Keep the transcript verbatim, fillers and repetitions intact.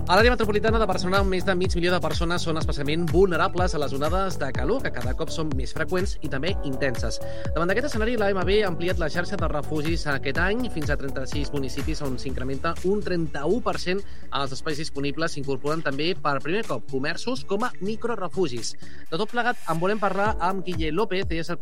A l'àrea metropolitana de Barcelona, més de mig milió de persones són especialment vulnerables a les onades de calor, que cada cop són més freqüents i també intenses. Davant d'aquest escenari, l'A M B ha ampliat la xarxa de refugis aquest any fins a trenta-sis municipis, on s'incrementa un trenta-u per cent als espais disponibles. S'incorporen també per primer cop comerços com a microrefugis. De tot plegat, en volem parlar amb Guille López, és el